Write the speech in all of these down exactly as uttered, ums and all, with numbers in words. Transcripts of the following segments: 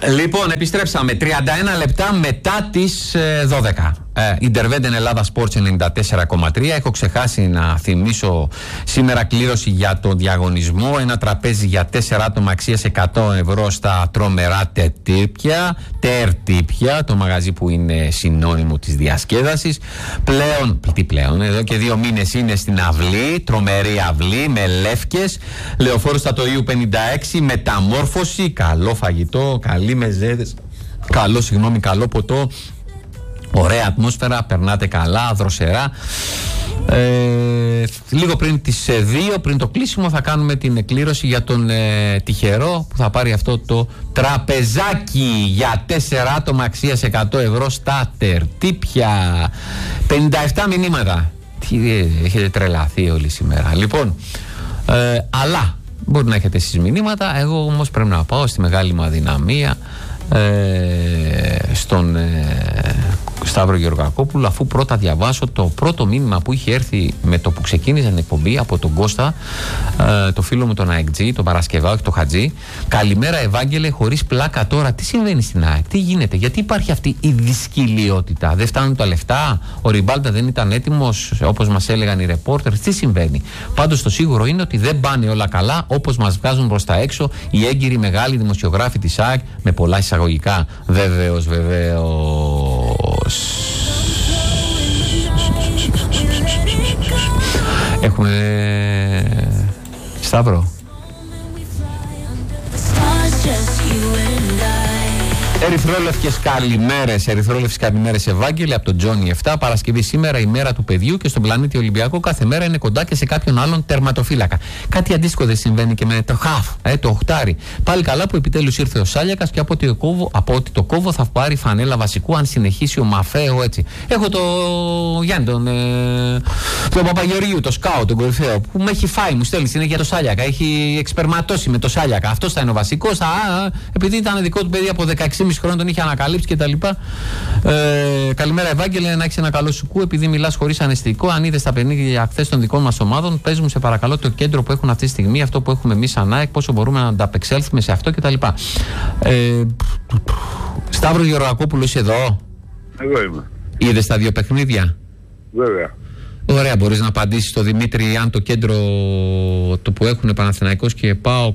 Λοιπόν, επιστρέψαμε τριάντα ένα λεπτά μετά τις ε, δώδεκα. Ιντερβέντεν Ελλάδα Sports ενενήντα τέσσερα κόμμα τρία. Έχω ξεχάσει να θυμίσω σήμερα κλήρωση για τον διαγωνισμό. Ένα τραπέζι για τέσσερα άτομα αξίας εκατό ευρώ στα τρομερά τερτύπια. Τερτύπια, το μαγαζί που είναι συνώνυμο της διασκέδασης. Πλέον, τι πλέον, εδώ και δύο μήνες είναι στην αυλή. Τρομερή αυλή με λεύκες. Λεωφόρου Στατοίου πενήντα έξι. Μεταμόρφωση. Καλό φαγητό, καλή μεζέδες. Καλό, συγγνώμη, καλό ποτό. Ωραία ατμόσφαιρα, περνάτε καλά, δροσερά. Ε, λίγο πριν τις δύο, πριν το κλείσιμο, θα κάνουμε την εκκλήρωση για τον ε, τυχερό που θα πάρει αυτό το τραπεζάκι για τέσσερα άτομα αξίας εκατό ευρώ στα τερτύπια. πενήντα επτά μηνύματα. Τι, ε, έχετε τρελαθεί όλοι σήμερα. Λοιπόν, ε, αλλά μπορεί να έχετε εσείς μηνύματα. Εγώ όμως πρέπει να πάω στη μεγάλη μου αδυναμία, ε, στον ε, Σταύρο Γεωργακόπουλο, αφού πρώτα διαβάσω το πρώτο μήνυμα που είχε έρθει με το που ξεκίνησε την εκπομπή από τον Κώστα, ε, το φίλο μου τον ΑΕΚΤΖΙ, τον Παρασκευά, όχι τον Χατζή. Καλημέρα Ευάγγελε, χωρίς πλάκα τώρα. Τι συμβαίνει στην ΑΕΚ, τι γίνεται, γιατί υπάρχει αυτή η δυσκυλιότητα, δεν φτάνουν τα λεφτά, ο Ριμπάλτα δεν ήταν έτοιμος όπως μας έλεγαν οι ρεπόρτερ, τι συμβαίνει? Πάντως το σίγουρο είναι ότι δεν πάνε όλα καλά όπως μας βγάζουν προς τα έξω οι έγκυροι μεγάλοι δημοσιογράφοι της ΑΕΚ, με πολλά εισαγωγικά. Βεβαίως, βεβαίως. Έχουμε Σταύρο. Ερυθρόλευκες καλημέρες, ερυθρόλευκες καλημέρες Ευάγγελε από τον Τζόνι επτά. Παρασκευή σήμερα, η μέρα του παιδιού, και στον πλανήτη Ολυμπιακό κάθε μέρα είναι κοντά και σε κάποιον άλλον τερματοφύλακα. Κάτι αντίστοιχο δεν συμβαίνει και με το χαφ, ε, το οχτάρι. Πάλι καλά που επιτέλους ήρθε ο Σάλιακας και από ότι, το κόβω, από ότι το κόβω θα πάρει φανέλα βασικού αν συνεχίσει ο Μαφέο έτσι. Έχω το Γιάννη, τον, ε, τον Παπαγεωργίου, το σκάου, τον κορυφαίο, που με έχει φάει, μου στέλνει συνέχεια το Σάλιακα. Έχει εξπερματώσει με το Σάλιακα. Αυτό θα είναι ο βασικός. Επειδή ήταν δικό του παιδί από δεκαέξι χρόνων, τον είχε ανακαλύψει κτλ. Ε, καλημέρα Ευάγγελε, να έχεις ένα καλό σουκού. Επειδή μιλάς χωρίς αναισθητικό, αν είδες τα παιχνίδια χθες των δικών μας ομάδων, πες μου σε παρακαλώ το κέντρο που έχουν αυτή τη στιγμή, αυτό που έχουμε εμείς σαν ΑΕΚ, πόσο μπορούμε να ανταπεξέλθουμε σε αυτό κτλ. Ε, Σταύρο Γεωργακόπουλο, είσαι εδώ? Εγώ είμαι. Είδες τα δύο παιχνίδια? Βέβαια. Ωραία, μπορείς να απαντήσεις στο Δημήτρη αν το κέντρο το που έχουν Παναθηναϊκός και ΠΑΟΚ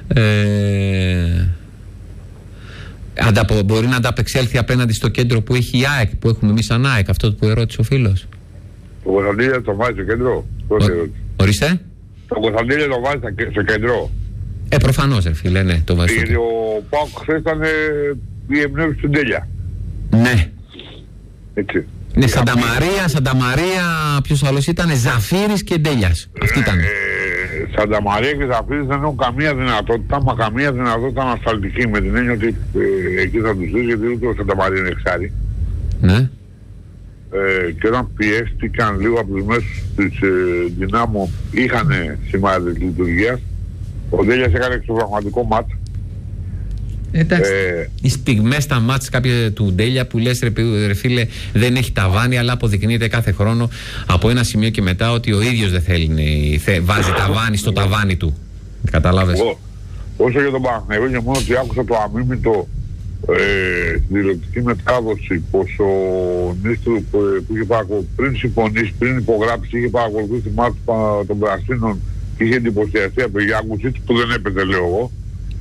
ε, Ανταπο, μπορεί να ανταπεξέλθει απέναντι στο κέντρο που έχει η ΑΕΚ, που έχουμε εμείς σαν ΑΕΚ, αυτό που ερώτησε ο φίλος? Το Κωνσταντίνε το βάζει στο κέντρο. Ο, ορίστε. Το Κωνσταντίνε το βάζει στο κέντρο. Ε, προφανώς ρε φίλε, ναι, το βάζει. Γιατί ο ΠΑΟΚ χθες ήταν η εμπνεύση του Ντέλια. Ναι. Έτσι. Ναι, Σαντα Μαρία, Σαντα Μαρία, ποιος άλλος ήταν, Ζαφύρης και Ντέλιας. Αυτή ήταν. Ε, Σαντα Μαρία και Ζαφύρης δεν έχουν καμία δυνατότητα, μα καμία δυνατότητα ανασταλτική, με την έννοια ότι ε, εκεί θα τους δεις, γιατί ούτε ο Σαντα Μαρία είναι εξάρι. Ναι. Ε, και όταν πιέστηκαν λίγο από τους μέσους της ε, Δυνάμω, είχαν σημάδια της λειτουργίας. Ο Ντέλιας έκανε εξωπραγματικό μάτς. Εντάξει, ε, οι στιγμές στα μάτς κάποια του Ντέλια που λες ρε, ρε φίλε δεν έχει ταβάνι, αλλά αποδεικνύεται κάθε χρόνο από ένα σημείο και μετά ότι ο ίδιος δεν θέλει, θε, βάζει ταβάνι στο ταβάνι του. Καταλάβες? Όσο για τον Παναθηναϊκό, και μόνο ότι άκουσα το αμήμητο ε, στην τηλεοπτική μετάδοση πως ο Νίστρου που, που είχε παρακολουθήσει πριν συμφωνήσει, πριν υπογράψει, είχε παρακολουθήσει τη μάτς των Πρασίνων και είχε εντυπωσιαστεί από τον Γιάνκουσιτ που δεν έπαιζε, λέω εγώ.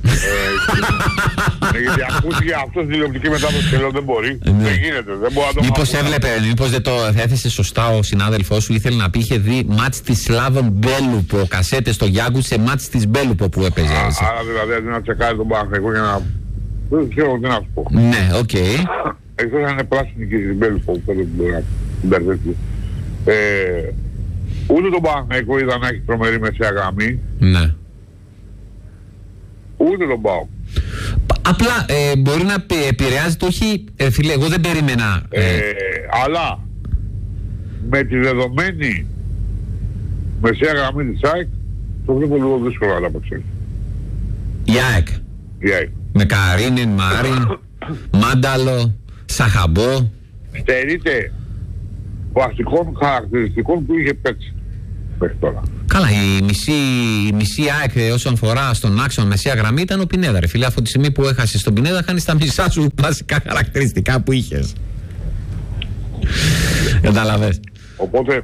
ε, γιατί ακούστηκε αυτό στην τηλεοπτική μετάδοση και λέω δεν μπορεί. Δεν γίνεται, δεν μπορεί να το. Μήπως έβλεπε, μήπως δεν το έθεσε σωστά ο συνάδελφός σου, ήθελε να πει, είχε δει μάτς της Σλάβων Μπέλουπο, κασέτες στο Γιάνγκου σε μάτς της Μπέλουπο που έπαιζε. Άρα δηλαδή αντί να τσεκάρει τον Παναθηναϊκό για να. Δεν ξέρω τι να σου πω. Ναι, οκ. Εκτός αν είναι πράσινη και στην Μπέλουπο που θέλω να την μπερδεύει. Ούτε τον Παναθηναϊκό είδα να έχει τρομερή μεσαία γραμμή. Ναι. Ούτε τον ΠΑΟΚ. Απλά ε, μπορεί να επηρεάζεται, όχι, ε, φίλε, εγώ δεν περίμενα. Ε, ε, αλλά με τη δεδομένη μεσαία γραμμή της ΑΕΚ, το βλέπω λίγο δύσκολο να τα απεξέλθει. Η ΑΕΚ. Η ΑΕΚ. Με Καρίνεν, Μάριν, Μάνταλο, Σαχαμπό. Στερείται βασικών χαρακτηριστικών που είχε παίξει. μέχρι τώρα. Καλά, η μισή, η μισή ΑΕΚ όσον αφορά στον άξονα μεσαία γραμμή ήταν ο Πινέδα. Ρε φίλε, από τη στιγμή που έχασε τον Πινέδα, χάνει τα μισά σου βασικά χαρακτηριστικά που είχε. Καταλαβες. Οπότε,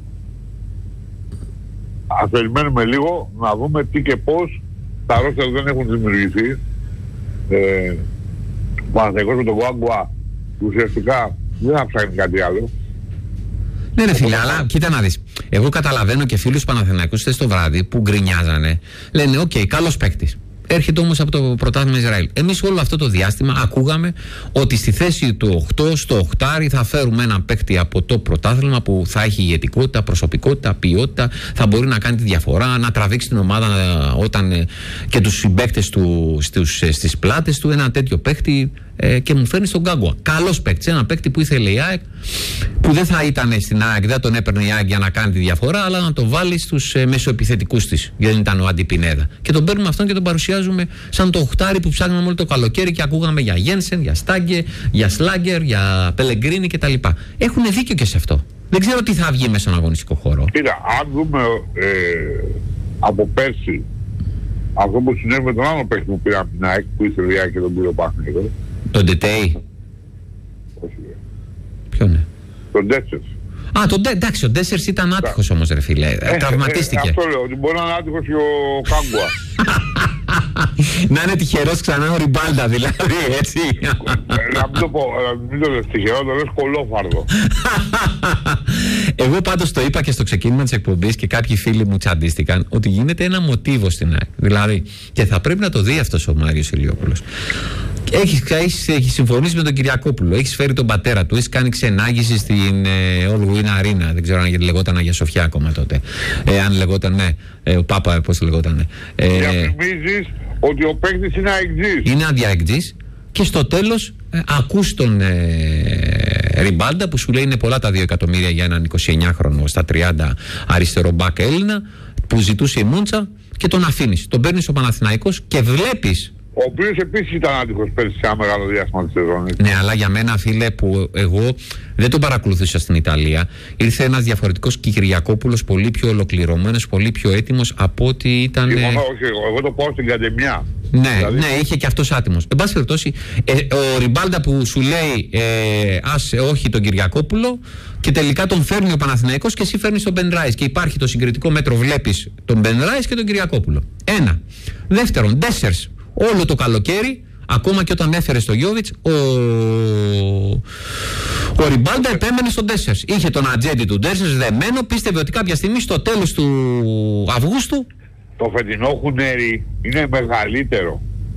ας περιμένουμε λίγο να δούμε τι και πώς. Τα ρόστερ δεν έχουν δημιουργηθεί. Ε, ο Παναθηναϊκός με τον Γκουάγκουα ουσιαστικά δεν θα ψάχνει κάτι άλλο. Ναι, ρε φίλε, αλλά κοίτα να δεις. Εγώ καταλαβαίνω και φίλους Παναθηναϊκούς χθες το βράδυ που γκρινιάζανε. Λένε, οκ, okay, καλός παίκτης. Έρχεται όμως από το πρωτάθλημα Ισραήλ. Εμείς όλο αυτό το διάστημα ακούγαμε ότι στη θέση του οκτώ, στο οκτάρι, θα φέρουμε ένα παίκτη από το πρωτάθλημα που θα έχει ηγετικότητα, προσωπικότητα, ποιότητα, θα μπορεί να κάνει τη διαφορά, να τραβήξει την ομάδα όταν, και τους συμπαίκτες του στους, στις πλάτες του. Ένα τέτοιο παίκτη ε, και μου φέρνει στον Γκάγκουα. Καλός παίκτης, ένα παίκτη που ήθελε η ΑΕΚ, που δεν θα ήταν στην ΑΕΚ, δεν τον έπαιρνε η ΑΕΚ για να κάνει τη διαφορά, αλλά να το βάλει στους ε, μεσοεπιθετικούς της. Γιατί δεν ήταν ο Αντιπινέδα. Και τον παίρνουμε αυτόν και τον παρουσιάζουμε σαν το οχτάρι που ψάχναμε όλο το καλοκαίρι και ακούγαμε για Γένσεν, για Στάγκε, για Σλάγκερ, για Πελεγκρίνη κτλ. Έχουν δίκιο και σε αυτό. Δεν ξέρω τι θα βγει μέσα στον αγωνιστικό χώρο. Κοίτα, αν δούμε ε, από πέρσι αυτό που συνέβη με τον άλλο παίκτη που πήρε από την ΑΕΚ, που ήθελε η ΑΕΚ και τον πήρε ο Παναθηναϊκός. Τον Ντετέι. Όχι. Ποιον είναι? Τον Ντέσσερς. Α, τον, εντάξει, ο Ντέσσερς ήταν άτυχος όμως, ρε φίλε. Ε, Τραυματίστηκε. Ε, αυτό λέω, ότι μπορεί να είναι άτυχος και ο Κάγκουα. Να είναι τυχερός ξανά ο Ριμπάλντα, δηλαδή, έτσι. Να μην το πω, μην το λες τυχερό, το λες κολόφαρδο. Εγώ πάντως το είπα και στο ξεκίνημα της εκπομπής και κάποιοι φίλοι μου τσαντίστηκαν ότι γίνεται ένα μοτίβο στην ΑΕΚ. Δηλαδή, και θα πρέπει να το δει αυτός ο Μάριος Ηλιόπουλος. Έχεις, έχεις, έχεις συμφωνήσει με τον Κυριακόπουλο, έχεις φέρει τον πατέρα του, έχεις κάνει ξενάγηση στην ε, All Win Arena. Δεν ξέρω αν λεγόταν Αγία Σοφιά ακόμα τότε. Ε, αν λεγόταν, ναι, ε, ο Πάπα, πώς λεγόταν. Ε, Διαφημίζεις ότι ο παίκτης είναι αεκτζής. Είναι αντιαεκτζής και στο τέλος ε, ακούς τον ε, Ριμπάλντα που σου λέει είναι πολλά τα δύο εκατομμύρια για έναν εικοσιεννιάχρονο στα τριάντα αριστερό μπακ Έλληνα που ζητούσε η Μούντσα και τον αφήνεις. Τον παίρνεις ο Παναθηναϊκός και βλέπεις. Ο οποίος επίσης ήταν άτυχος πέρσι σε ένα μεγάλο διάστημα της σεζόν. Ναι, αλλά για μένα, φίλε, που εγώ δεν τον παρακολουθούσα στην Ιταλία, ήρθε ένας διαφορετικός Κυριακόπουλος, πολύ πιο ολοκληρωμένος, πολύ πιο έτοιμος από ό,τι ήταν. Και μόνο, όχι, εγώ, εγώ το πάω στην Καντεμιά. Ναι, δηλαδή... ναι, είχε και αυτός άτιμος. Εν πάση περιπτώσει, ε, ο Ριμπάλντα που σου λέει ε, άσε όχι τον Κυριακόπουλο και τελικά τον φέρνει ο Παναθηναϊκός και εσύ φέρνεις τον Μπεν Ράις και υπάρχει το συγκριτικό μέτρο, βλέπεις τον Μπεν Ράις και τον Κυριακόπουλο. Ένα. Δεύτερον, Ντέσσερς. Όλο το καλοκαίρι, ακόμα και όταν έφερε στο Γιώβιτς, ο, ο Ριμπάλντα επέμενε στον Ντέσσερς. Είχε τον ατζέντη του Ντέσσερς δεμένο, πίστευε ότι κάποια στιγμή στο τέλος του Αυγούστου. Το φετινό χουνέρι είναι μεγαλύτερο.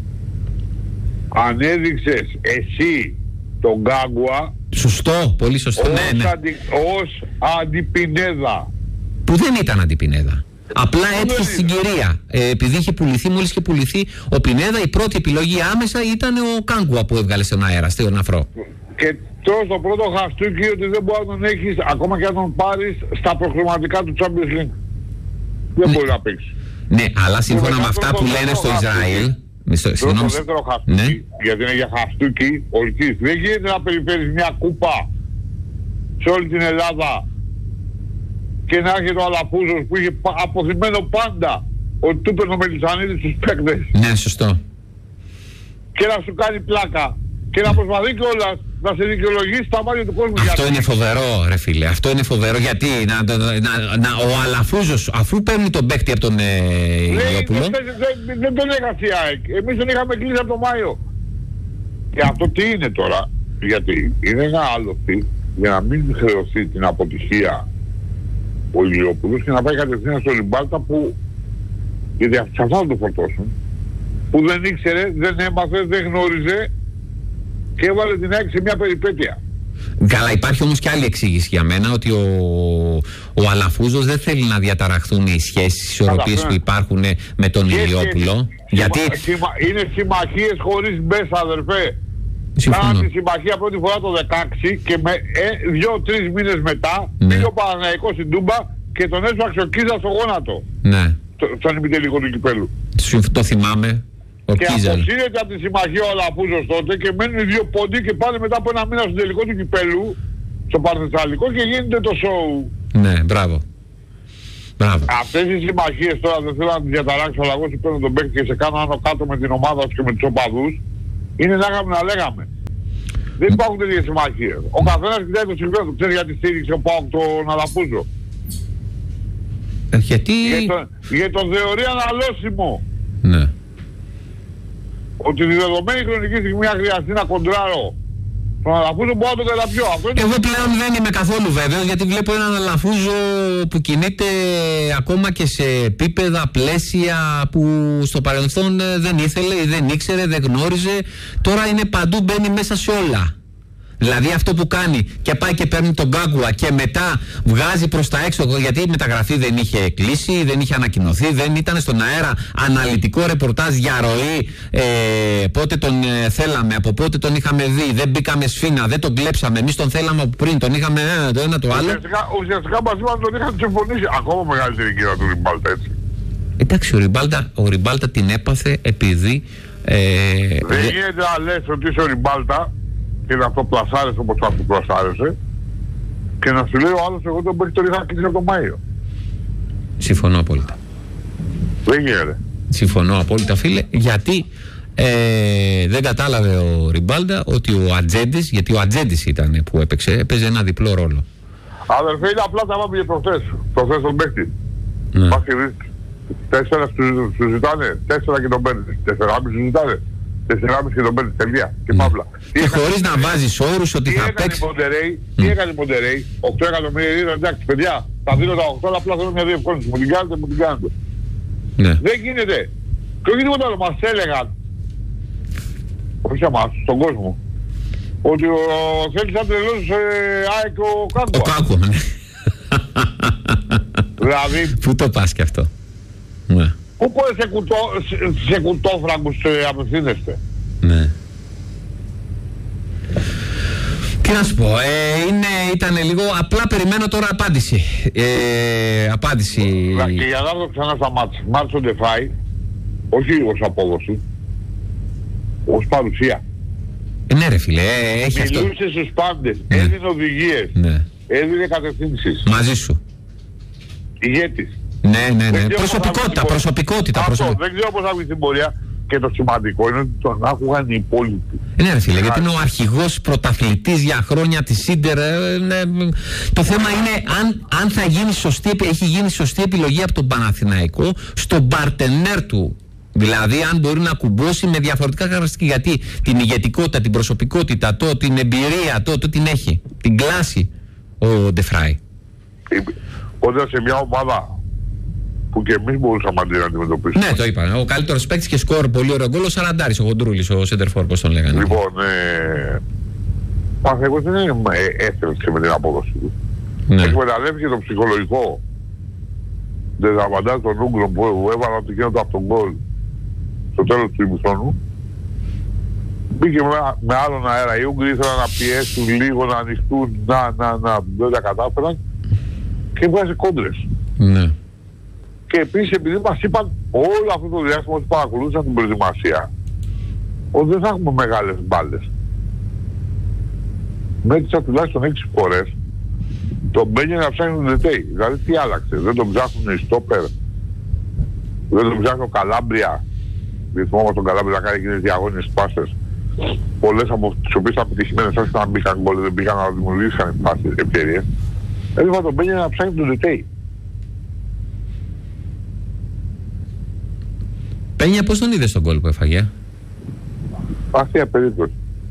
Ανέδειξες εσύ τον Γκάγκουα. Σωστό, πολύ σωστό. Ως, ναι, ναι. αντι, ως Αντιπινέδα. Που δεν ήταν Αντιπινέδα. Απλά έτυχε στην κυρία. Ε, επειδή είχε πουληθεί, μόλις είχε πουληθεί ο Πινέδα, η πρώτη επιλογή άμεσα ήταν ο Κάγκουα που έβγαλε στον αέρα, στον αφρό. Και τώρα στο πρώτο χαστούκι ότι δεν μπορεί να τον έχεις, ακόμα και να τον πάρεις στα προκριματικά του Champions League. Δεν ναι. μπορεί να παίξει. Ναι, αλλά σύμφωνα με αυτά που λένε στο Ισραήλ. Στο συγγνώμη... δεύτερο χαστούκι, ναι. γιατί είναι για χαστούκι, ολικής. Δεν γίνεται να περιφέρεις μια κούπα σε όλη την Ελλάδα και να έρχεται ο Αλαφούζος που είχε αποθυμένο πάντα ότι του έπαιρνε ο Μελισσανίδης στους παίκτες. Ναι, σωστό. Και να σου κάνει πλάκα και να προσπαθεί κιόλας να σε δικαιολογήσει στα μάτια του κόσμου. Αυτό γιατί. Είναι φοβερό, ρε φίλε. Αυτό είναι φοβερό γιατί να, να, να, να, ο Αλαφούζος αφού παίρνει τον παίκτη από τον Ηλιόπουλο. Δεν, δεν, δεν, δεν τον έχασε η ΑΕΚ. Εμείς τον είχαμε κλείσει από τον Μάιο. Και αυτό τι είναι τώρα? Γιατί είναι ένα άλλο τι για να μην χρεωθεί την αποτυχία ο Ηλιόπουλος και να πάει κατευθείαν στο Ριμπάλτα που, γιατί σε αυτό θα το φορτώσουν, που δεν ήξερε, δεν έμαθε, δεν γνώριζε και έβαλε την ΑΕΚ σε μια περιπέτεια. Καλά, υπάρχει όμως και άλλη εξήγηση για μένα, ότι ο, ο Αλαφούζος δεν θέλει να διαταραχθούν οι σχέσεις, οι ισορροπίες που υπάρχουν με τον Ηλιόπουλο. Γιατί... Σημα, είναι συμμαχίες χωρίς μπες, αδερφέ. Κάναν τη συμμαχία πρώτη φορά το δεκαέξι και με ε, δύο-τρεις μήνες μετά ναι. πήγε ο Παναθηναϊκός στην Τούμπα και τον έσφαξε ο Κίζα στο γόνατο. Ναι. Το, στον ημιτελικό του κυπέλου. Το θυμάμαι. Ο και αποσύρεται από τη συμμαχία ο Αλαφούζος τότε και μένουν οι δύο πόντοι και πάνε μετά από ένα μήνα στο τελικό του κυπέλου, στο Παρθεσσαλικό, και γίνεται το σοου. Ναι, μπράβο. Αυτές οι συμμαχίες τώρα δεν θέλω να τις διαταράξω, αλλά εγώ σου παίρνω τον παίκτη και σε κάνω άνω κάτω με την ομάδα σου και με τους οπαδούς. Είναι να λέγαμε να λέγαμε. Δεν υπάρχουν τέτοιες συμμαχίες. Ο καθένας κοιτάει το συμφέρον του. Ξέρει γιατί στήριξε ο ΠΑΟΚ τον Αλαφούζο. Γιατί... Για το, για το θεωρεί αναλώσιμο. Ναι. Ότι τη δεδομένη χρονική στιγμή αν χρειαστεί να κοντράρω τον Αλαφούζο μπορώ να τον καταπιώ. Εγώ πλέον δεν είμαι καθόλου βέβαιος, γιατί βλέπω έναν Αλαφούζο που κινείται ακόμα και σε επίπεδα, πλαίσια που στο παρελθόν δεν ήθελε ή δεν ήξερε, δεν γνώριζε. Τώρα είναι παντού, μπαίνει μέσα σε όλα. Δηλαδή αυτό που κάνει και πάει και παίρνει τον Γκάγκουα και μετά βγάζει προς τα έξω, γιατί η μεταγραφή δεν είχε κλείσει, δεν είχε ανακοινωθεί, δεν ήταν στον αέρα αναλυτικό ρεπορτάζ για ροή, ε, πότε τον ε, θέλαμε, από πότε τον είχαμε δει, δεν μπήκαμε σφίνα, δεν τον κλέψαμε, εμείς τον θέλαμε από πριν, τον είχαμε ε, το ένα το άλλο. Ουσιαστικά, ουσιαστικά μαζί μας τον είχαν συμφωνήσει, ακόμα μεγαλύτερη κύρα του Ριμπάλτα, έτσι. Εντάξει, ο Ριμπάλτα, ο Ριμπάλτα την έπαθε επειδή... Ε, δεν γίνεται να λες ότι είσαι ο Ριμπάλτα και να το πλασάρεσαι όπως θα το πλασάρεσαι και να σου λέει ο άλλος εγώ τον παίκτη τον είχα κλείσει από τον Μάιο. Συμφωνώ απόλυτα. Δεν γίνεται. Συμφωνώ απόλυτα, φίλε, γιατί ε, δεν κατάλαβε ο Ριμπάλτα ότι ο Ατζέντης, γιατί ο Ατζέντης ήταν που έπαιξε, έπαιζε ένα διπλό ρόλο. Αδερφέ, είναι απλά τα πάμε για προχθές. Προχθές τον παίκτη. Ναι. Πας και δεις, τέσσερα σου ζητάνε, τέσσερα και τον παίρνεις, τέσσερα σου ζητάνε. τεσσεράμισι και τον παίρνει τελεία και παύλα. Και χωρίς να βάζεις όρους ότι θα παίξει. Τι έκανε η Μοντερέι, οκτώ εκατομμύρια λίρα, εντάξει παιδιά, θα δίνω τα οκτώ, αλλά απλά θέλω μια διευκόλυνση. Μου την κάνετε, μου την κάνετε. Ναι. Δεν γίνεται. Και όχι τίποτα άλλο, μας έλεγαν, όχι σε εμάς, στον κόσμο, ότι ο θέλει σαν τρελός ΑΕΚ ο Κάγκουα. Ο Κάγκουα, ναι. Δηλαδή... Πού το πας κι αυτό. Ναι. Πού μπορεί σε, κουτό, σε, σε κουτόφραγκους ε, απευθύνεστε. Ναι. Τι να σου πω, ε, είναι, ήτανε λίγο, απλά περιμένω τώρα απάντηση. Ε, απάντηση. Και για να δω ξανά στα μάτια. Μάρτσο Ντεφάι, όχι ως απόδοση, ως παρουσία. Ε, ναι ρε φίλε, ε, έχει αυτό. Μιλούσε στους πάντες, Ναι. έδινε οδηγίες, Ναι. έδινε κατευθύνσεις. Μαζί σου. Ηγέτης. Ναι, ναι, ναι. Δεν ξέρω Προσωπικότητα, πώς θα προσωπικότητα. Αυτό, προσωπικότητα. δεν ξέρω πώς θα βγει στην πορεία. Και το σημαντικό είναι ότι τον άκουγαν οι υπόλοιποι. Ναι ρε φίλε, γιατί είναι ο αρχηγός πρωταθλητής για χρόνια της Ίντερ. Ε, ναι, το θέμα είναι αν, αν θα γίνει σωστή, έχει γίνει σωστή επιλογή από τον Παναθηναϊκό στον παρτενέρ του. Δηλαδή αν μπορεί να κουμπώσει με διαφορετικά χαρακτηριστικά. Γιατί την ηγετικότητα, την προσωπικότητα, το, την εμπειρία, το, το την έχει. Την κλάση ο Ντεφράι. Όταν σε μια ομάδα που και εμείς μπορούσαμε να την αντιμετωπίσουμε. Ναι, το είπα. Ο καλύτερος παίκτης και σκορ, πολύ ωραίο γκολ, ο Σαραντάρης, ο Γοντρούλης, ο Σέντερφορ, πώς τον λέγανε. Λοιπόν, ε, ο Παναθηναϊκός δεν είναι έθρεψε με την απόδοση του. Ναι. Εκμεταλλεύτηκε το ψυχολογικό ντεζαβαντάζ των Ούγγρων που έβαλαν ότι γίνονται από τον γκολ στο τέλος του ημιχρόνου. Μπήκε με, με άλλον αέρα. Οι Ούγγροι ήθελαν να πιέσουν λίγο, να ανοιχτούν, να, να, να, δεν τα κατάφεραν και βγάζει κόντρες. Ναι. Και επίσης επειδή μας είπαν όλο αυτό το διάστημα ότι παρακολούθησαν την προετοιμασία ότι δεν θα έχουμε μεγάλες μπάλες. Μέτρησα τουλάχιστον έξι φορές τον Μπένιε να ψάχνει τον Ντετέι. Δηλαδή τι άλλαξε, δεν τον ψάχνουν οι στόπερ, δεν τον ψάχνουν ο Καλάμπρια. Γιατί θυμόμαστε τον Καλάμπρια να κάνει εκείνες διαγώνιες πάσες. Πολλές από τις οποίες ήταν επιτυχημένες, άρχισαν να μπήκαν γκολ, δεν μπήκαν να δημιουργήσαν πάσες, ευκαιρίες. Έδειχα τον Μπένιε να ψάχνει τον Ντετέι. Πένια, πώς τον είδες τον γκολ που έφαγε? Αστεία περίπτωση.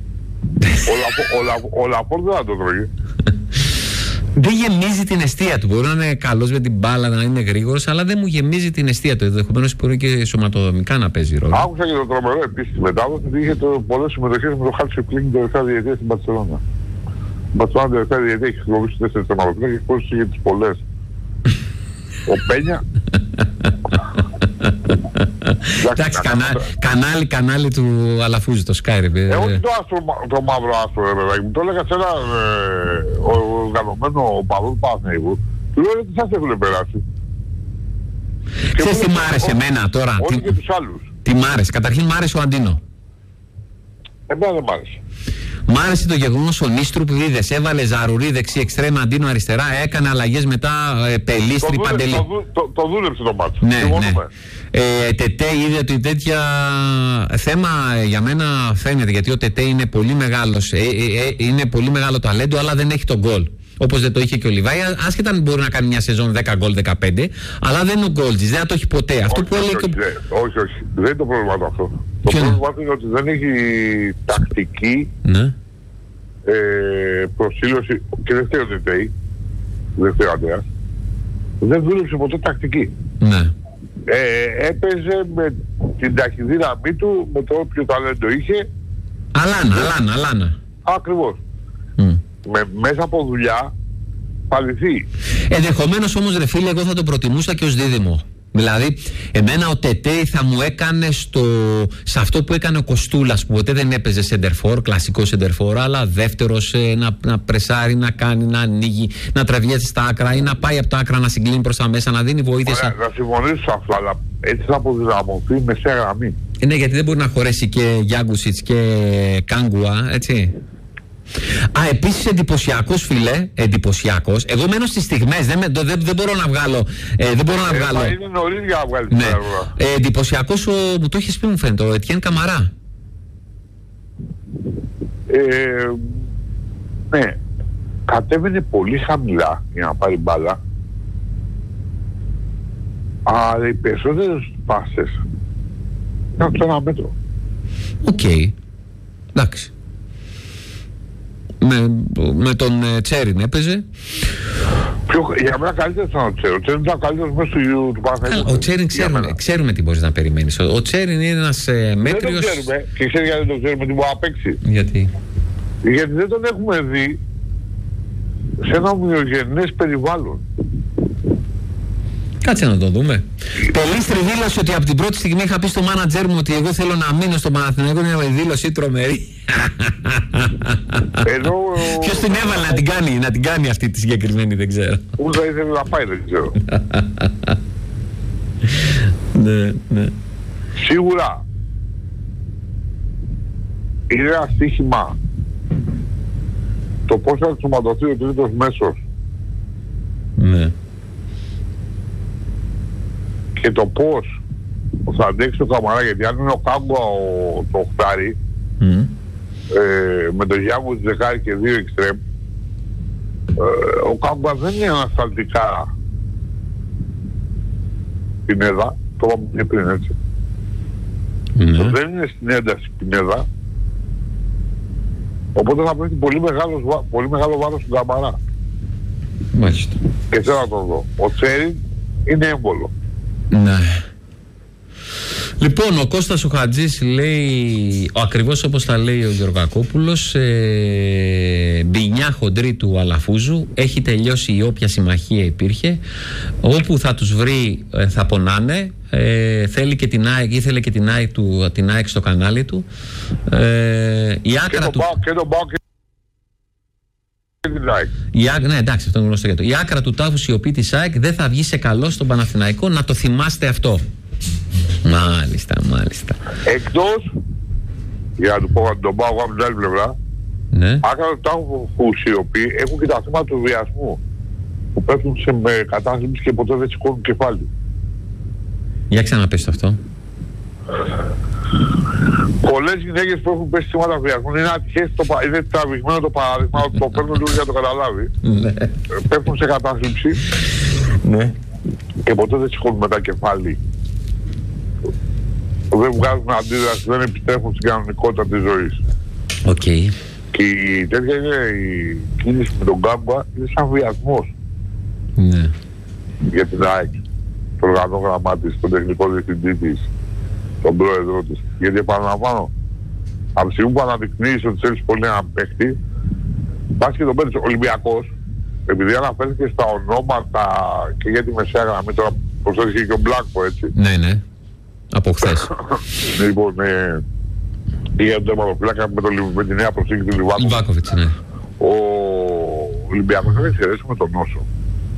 Ο Λαπόρτ δεν θα το τρώγει. Δεν γεμίζει την εστία του. Μπορεί να είναι καλός με την μπάλα, να είναι γρήγορος, αλλά δεν μου γεμίζει την εστία του. Ενδεχομένως μπορεί και σωματοδομικά να παίζει ρόλο. Άκουσα και το τρομερό επίσης τη μετάδοση ότι είχε πολλές συμμετοχές με το Χάλτσο Κλίνγκ την τελευταία διετία στην Μπαρσελόνα. Η Μπαρσελόνα την τελευταία διετία έχει χρησιμοποιήσει τέσσερις τερματοφύλακες και έχει χωρίσει για τις πολλές. Ο Πένια. Εντάξει, κανάλι, κανάλι του Αλαφούζη, το Sky. Εγώ όχι το μαύρο άστρο, ρε παιδάκι μου. Το έλεγα σε ένα οργανωμένο παδό του Παναθηναϊκού. Του λέω ότι σας έχουν περάσει. Ξέρεις τι μ' άρεσε εμένα τώρα? Όχι και τους άλλους. Τι μ' άρεσε? Καταρχήν μ' άρεσε ο Αντίνο. Εμένα δεν μ' άρεσε. Μ' άρεσε το γεγονός ο Νίστρουπ, είδες, έβαλε Ζαρουρί δεξί εξτρέμ, Αντίνο αριστερά, έκανε αλλαγές μετά, ε, Πελίστρη, Παντελή. Το, το, το δούλεψε το μάτσο. Ναι, ναι. Ε, Τετέ είδε ότι τέτοια θέμα για μένα φαίνεται, γιατί ο Τετέ είναι πολύ μεγάλος, ε, ε, ε, είναι πολύ μεγάλο ταλέντο, αλλά δεν έχει τον γκολ. Όπως δεν το είχε και ο Λιβάη, άσχετα αν μπορεί να κάνει μια σεζόν δέκα γκολ, δεκαπέντε, αλλά δεν είναι ο γκολτζης, δεν θα το έχει ποτέ. Αυτό όχι, που όχι, έλεγε... όχι, όχι, όχι, όχι, δεν είναι το πρόβλημα του αυτό. Το Ποιο πρόβλημα είναι ότι δεν έχει τακτική, ναι. ε, προσήλωση, και δεν φταίει ο Τετέι, δεν φταίει ο Αντρέας, δεν δούλεψε ποτέ τακτική. Ναι. Ε, έπαιζε με την ταχυδύναμή του, με το όποιο ταλέντο είχε. Αλάνα, αλάνα, αλάνα. Ακριβώς. Mm. Με, μέσα από δουλειά παληθεί. Ενδεχομένως όμως, ρε φίλε, εγώ θα το προτιμούσα και ως δίδυμο. Δηλαδή, εμένα ο Τετέι θα μου έκανε στο, σε αυτό που έκανε ο Κοστούλας, που ποτέ δεν έπαιζε σεντερφόρ, κλασικό σεντερφόρ, αλλά δεύτερος, ε, να, να πρεσάρει, να κάνει, να ανοίγει, να τραβιέται στα άκρα ή να πάει από τα άκρα να συγκλίνει προς τα μέσα, να δίνει βοήθεια. Ωραία, να συμφωνήσω σε αυτό, αλλά έτσι θα αποδυναμωθεί μεσαία γραμμή. Ε, ναι, γιατί δεν μπορεί να χωρέσει και Γιάγκουσιτς και Κάγκουα, έτσι. Α, επίσης εντυπωσιακός, φίλε, εντυπωσιακός. Εγώ μένω στις στιγμές, δεν, δεν, δεν μπορώ να βγάλω. Ε, δεν μπορώ να ε, βγάλω. Είναι νωρίς για να βγάλεις. Ναι. Ε, εντυπωσιακός, ο, μου το έχεις πει, μου φαίνεται, ο Ετιέν Καμαρά. Ε, ναι, κατέβαινε πολύ χαμηλά για να πάρει μπάλα. Αλλά οι περισσότερες πάσες ήταν στο ένα μέτρο. Οκ. Okay. Εντάξει. Με, με τον ε, Τσέριν έπαιζε. Πιο, για μένα καλύτερος ήταν ο Τσέριν. Ο Τσέριν ήταν καλύτερος μέσα του, του Παναθηναϊκού. Ο Τσέριν ξέρουμε, ξέρουμε τι μπορείς να περιμένεις. Ο, ο Τσέριν είναι ένας ε, μέτριος... Δεν το ξέρουμε. Και ξέρει γιατί δεν το ξέρουμε τι μπορεί να παίξει. Γιατί? Γιατί δεν τον έχουμε δει σε ένα ομοιογενές περιβάλλον. Κάτσε να το δούμε. Πελίστρη δήλωσε ότι από την πρώτη στιγμή είχα πει στο μάνατζέρ μου ότι εγώ θέλω να μείνω στο Παναθηναϊκό. Είναι μια δήλωση τρομερή. Ενώ... Ποιος την έβαλε να την κάνει, να την κάνει αυτή τη συγκεκριμένη, δεν ξέρω. Πού θα ήθελε να πάει, δεν ξέρω. Ναι, ναι. Σίγουρα είναι ένα στοίχημα το πώς θα ενσωματωθεί ο τρίτος μέσος. Ναι. Και το πώς θα αντέξει το Καμαρά, γιατί αν είναι ο Κάγκουα το οχτάρι, mm. ε, με τον Γιάνγκο της δεκάρι και δύο εξτρέμ, ε, ο Κάγκουα δεν είναι ανασταλτικά Πινέδα, το είπαμε και πριν, έτσι. Mm. Δεν είναι στην ένταση Πινέδα, οπότε θα πρέπει πολύ, μεγάλος, πολύ μεγάλο βάρος στον Καμαρά. Μάλιστα. Και θέλω να τον δω. Ο Τσέριν είναι έμβολο. Ναι. Λοιπόν, ο Κώστας ο Χατζής λέει, ο ακριβώς όπως τα λέει ο Γεωργακόπουλος, ε, μπινιά χοντρή του Αλαφούζου, έχει τελειώσει η όποια συμμαχία υπήρχε, όπου θα τους βρει ε, θα πονάνε, ε, θέλει και την ΑΕΚ, ήθελε και την ΑΕΚ, του, την ΑΕΚ στο κανάλι του, ε, η άκρα και του... Και τον πάω και Η άκρα, ναι, εντάξει, αυτό είναι γνωστό για το. Η άκρα του τάφου σιωπή της ΑΕΚ δεν θα βγει σε καλό στον Παναθηναϊκό, να το θυμάστε αυτό. Μάλιστα, μάλιστα. Εκτός, για να του πω να τον πάω από την άλλη πλευρά, ναι. Άκρα του τάφου σιωπή έχουν και τα θύματα του βιασμού, που πέφτουν σε κατάθλιψη και ποτέ δεν σηκώνουν κεφάλι. Για ξαναπες το αυτό. Πολλές γυναίκες που έχουν πέσει θύματα βιασμού είναι ατυχές, το, είναι τραβηγμένο το παράδειγμα, το παίρνω λίγο για να το καταλάβει. Ναι. Πέφτουν σε κατάθλιψη, ναι. Και ποτέ δεν σηκώνουν μετά κεφάλι. Δεν βγάζουν αντίδραση, δεν επιστρέφουν στην κανονικότητα της ζωής. Οκ. Okay. Και η τέτοια είναι η κίνηση με τον Κάμπα, είναι σαν βιασμός. Ναι. Για την ΑΕΚ, το οργανόγραμμά της, τον τεχνικό διευθυντή της, τον πρόεδρό της. Γιατί επαναλαμβάνω, από τη στιγμή που αναδεικνύεις ότι θέλεις πολύ να παίχτη, πας και τον παίρνεις. Ολυμπιακός, επειδή αναφέρθηκε στα ονόματα και για τη μεσαία γραμμή, τώρα προσθέθηκε και ο Μπλάκπο, έτσι. Ναι, ναι. Από χθες. Λοιπόν, ε, για τον τερματοφύλακα με, με τη νέα προσθήκη του Λιβάκοβιτς. Λιβάκοβιτς, ναι. Ο Ολυμπιακός θα εξαιρέσει με τον Νόσο.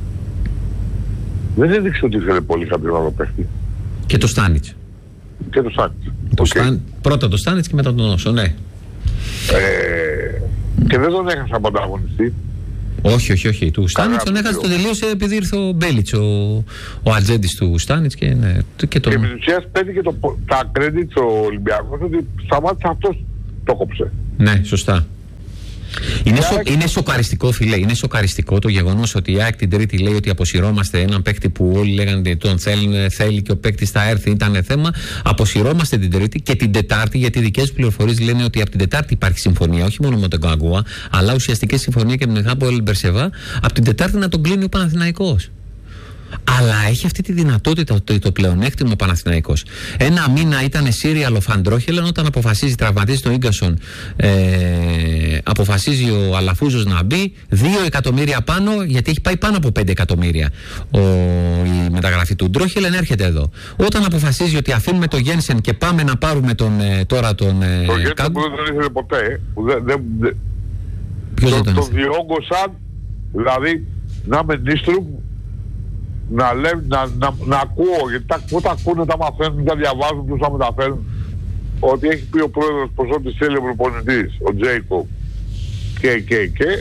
Δεν έδειξε ότι ήθελε πολύ κάποιον άλλο παίχτη. Και το Στάνιτς. Και το Στάνιτς. Το Okay. Σταν... Πρώτα το Στάνιτς και μετά τον Νόσο, ναι. Ε, Και δεν τον έχασα από ανταγωνιστή. Όχι, όχι, όχι. Του Στάνιτς τον έχασε, το τελείωσε επειδή ήρθε ο Μπέλιτς, ο, ο ατζέντης του Στάνιτς και, ναι, και τον... Και επί της ουσίας παίρνει και το, τα credits ο Ολυμπιακός ότι σταμάτησε αυτός το κόψε. Ναι, σωστά. Είναι, σο, είναι σοκαριστικό, φίλε, είναι σοκαριστικό το γεγονός ότι η ΑΕΚ την Τρίτη λέει ότι αποσυρώμαστε έναν παίκτη που όλοι λέγανε ότι τον θέλει, θέλει και ο παίκτης θα έρθει, ήταν θέμα. Αποσυρώμαστε την Τρίτη και την Τετάρτη, γιατί οι δικές πληροφορίες λένε ότι από την Τετάρτη υπάρχει συμφωνία, όχι μόνο με τον Καγκούα, αλλά ουσιαστική συμφωνία και με τον Χάμπολ Μπερσεβά, από την Τετάρτη να τον κλείνει ο Παναθηναϊκός. Αλλά έχει αυτή τη δυνατότητα το, το πλεονέκτημα ο Παναθηναϊκός. Ένα μήνα ήταν serial ο Φαντρόχελεν, όταν αποφασίζει, τραυματίζει τον Ίγκασον, ε, αποφασίζει ο Αλαφούζος να μπει, δύο εκατομμύρια πάνω, γιατί έχει πάει πάνω από πέντε εκατομμύρια ο, η μεταγραφή του Ντρόχελεν, έρχεται εδώ. Όταν αποφασίζει ότι αφήνουμε το Γένσεν και πάμε να πάρουμε τον, ε, τώρα τον ε, το Γένσεν που δεν τον ήθελε ποτέ. Που δεν, δεν, δεν, Ποιος το, δεν τον το διόγκωσαν, δηλαδή να με νίστρου, να, λέ, να, να, να ακούω, γιατί τα, όταν ακούνε τα μαθαίνουν, τα διαβάζουν, τους τα μεταφέρουν, ότι έχει πει ο πρόεδρος πως ό,τι θέλει ο προπονητής, ο Τζέικο, και και και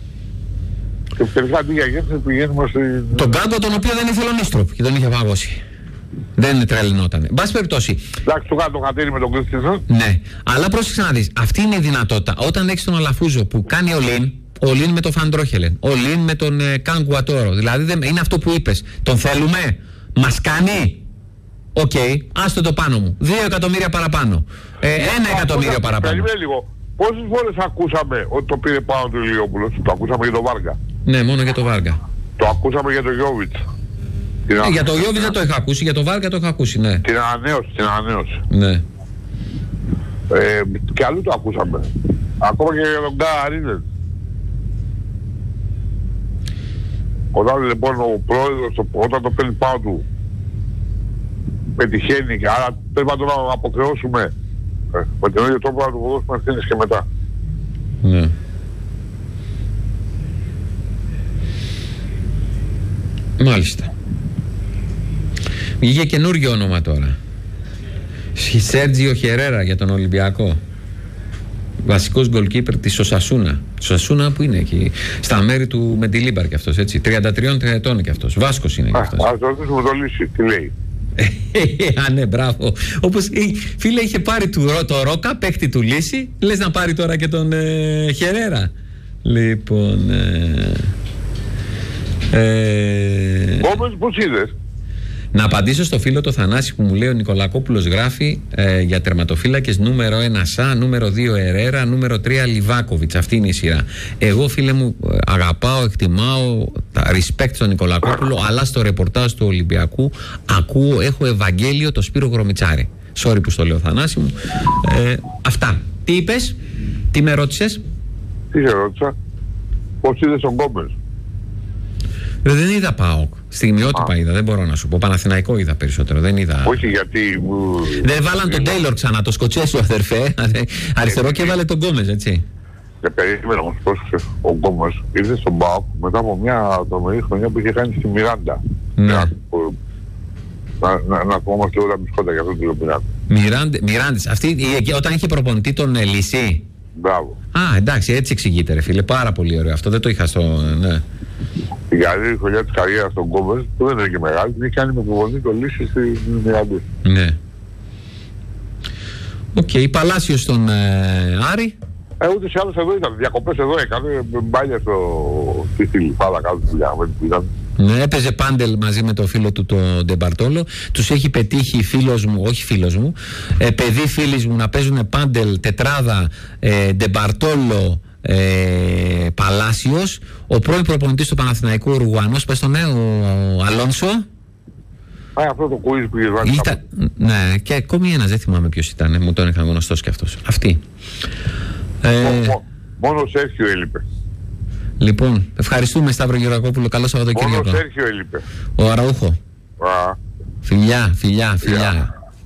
και τελικά αντί για Γένσεν πηγαίνουμε στην... Τον Κάγκο, τον οποίο δεν ήθελε ο Νίστροπ και τον είχε παγώσει. Δεν τρελνόταν. Εν πάση περιπτώσει. Εντάξει, του κάνω το χατήρι με τον Κρίστινσον. Ναι, αλλά πρόσεξε να δεις. Αυτή είναι η δυνατότητα. Όταν έχεις τον Αλαφούζο που κάνει all-in, all-in με τον Φαντρόχελεν, all-in με τον ε, Κανγκουατόρο. Δηλαδή δεν, είναι αυτό που είπες. Τον θέλουμε, μας κάνει. Οκ, okay, άστο το πάνω μου. Δύο εκατομμύρια παραπάνω. Ε, ένα εκατομμύριο παραπάνω. Περιμένει λίγο. Πόσες φορές ακούσαμε ότι το πήρε πάνω του Ηλιόπουλος? Το ακούσαμε για τον Βάργα. Ναι, μόνο για τον Βάργα. Το ακούσαμε για τον Γιώβιτς. Ε, για τον Γιώβιτς δεν το είχα ακούσει, για τον Βάργα το είχα ακούσει, ναι. Την ανανέωση, την ανανέωση. Ναι. Ε, και αλλού το ακούσαμε. Ακόμα και για τον Γκάρινεν. Όταν λοιπόν ο πρόεδρος, όταν το παίρνει πάνω του, πετυχαίνει, και άρα πρέπει να τον αποχρεώσουμε ε, με τον ίδιο τρόπο να του δώσουμε ευθύνες και μετά. Ναι. Μάλιστα. Βγήκε καινούργιο όνομα τώρα. Σέρτζιο Χερέρα για τον Ολυμπιακό. Βασικός γκολκίπερ της Οσασούνα. Οσασούνα που είναι εκεί, στα μέρη του Μεντιλίμπαρ κι αυτός, έτσι. τριάντα τριών ετών κι αυτός. Βάσκος είναι κι αυτός. Ας ρωτήσουμε το Λύση, τι λέει. Α, ναι, μπράβο. Όπως, φίλε, είχε πάρει το, το Ρόκα, παίκτη του Λύση. Λες να πάρει τώρα και τον ε, Χερέρα. Λοιπόν... Ε, ε, Όμως, πώς είδες? Να απαντήσω στο φίλο το Θανάση που μου λέει ο Νικολακόπουλος γράφει ε, για τερματοφύλακες νούμερο ένα Σα, νούμερο δύο Ερέρα, νούμερο τρία Λιβάκοβιτς. Αυτή είναι η σειρά. Εγώ, φίλε μου, αγαπάω, εκτιμάω, τα respect στον Νικολακόπουλο, αλλά στο ρεπορτάζ του Ολυμπιακού ακούω, έχω Ευαγγέλιο το Σπύρο Γρομιτσάρη. Sorry που στο λέω, Θανάση μου. Ε, αυτά. Τι είπες, τι με ρώτησες? Τι σε ρώτησα? Πώς είδες τον Γκόμες? Δεν είδα ΠΑΟΚ. Στιγμιότυπα είδα, δεν μπορώ να σου πω. Παναθηναϊκό είδα περισσότερο. Δεν είδα. Όχι, γιατί. Δεν βάλαν τον Τέιλορ ξανά, το Σκοτσέσιο αδερφέ. Αριστερό και έβαλε τον Γκόμες, έτσι. Και περίμενα όμως, πρόσεξε. Ο Γκόμες ήρθε στον ΠΑΟΚ μετά από μια τρομερή χρονιά που είχε κάνει στη Μιράντα. Ναι. Να, να, να ακούμαστε όλα μπισκότα για αυτό το Μιράντα. Μιράντες. Αυτή όταν είχε προπονητή τον Λυσί. Μπράβο. Α, εντάξει, έτσι εξηγείται, ρε φίλε. Πάρα πολύ ωραίο. Αυτό δεν το είχα στο. Ναι. Για άλλη χρονιά της καριέρας στον Γκόμες, που δεν είναι και μεγάλη, την έχει κάνει με προπονητή το Λύση στη Μιράντα. Ναι. Οκ, okay, Παλάσιος στον ε, Άρη. Ε, ούτε σε άλλους εδώ ήταν. Διακοπές εδώ έκανε. Μπάλια στο... στη Φιλιππάδα κάτω δουλειά. Ναι, έπαιζε πάντελ μαζί με το φίλο του τον Ντεμπαρτόλο. Τους έχει πετύχει φίλος μου, όχι φίλος μου, ε, παιδί φίλης μου να παίζουν πάντελ τετράδα ε, Ντεμπαρτόλο ε, Παλάσιος. Ο πρώην προπονητής του Παναθηναϊκού Ουρουγουανός, πες το ναι, ο, ο Αλόνσο. Α, αυτό το quiz που είχε βάλει. Ήταν, ναι, και ακόμη ένας, δεν θυμάμαι ποιος ήταν, μου τον είχαν γνωστός και αυτός. Αυτή. Ε, Μό, μόνο ο Σέρχιο έλειπε. Λοιπόν, ευχαριστούμε Σταύρο Γερακόπουλο. Καλό Σαββατοκύριακο. Μόνο ο Σέρχιο έλειπε. Ο Αραούχο. Α. Φιλιά, φιλιά, φιλιά. φιλιά.